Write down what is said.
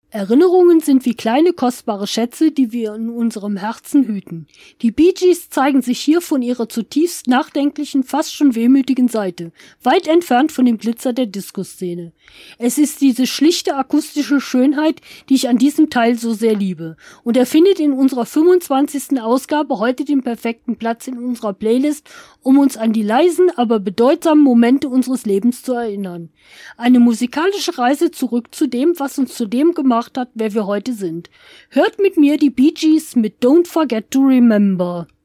Erinnerungen sind wie kleine kostbare Schätze, die wir in unserem Herzen hüten. Die Bee Gees zeigen sich hier von ihrer zutiefst nachdenklichen, fast schon wehmütigen Seite, weit entfernt von dem Glitzer der Disco-Szene. Es ist diese schlichte akustische Schönheit, die ich an diesem Teil so sehr liebe. Und er findet in unserer 25. Ausgabe heute den perfekten Platz in unserer Playlist, um uns an die leisen, aber bedeutsamen Momente unseres Lebens zu erinnern. Eine musikalische Reise zurück zu dem, was uns zu dem gemacht hat, wer wir heute sind. Hört mit mir die Bee Gees mit Don't Forget to Remember.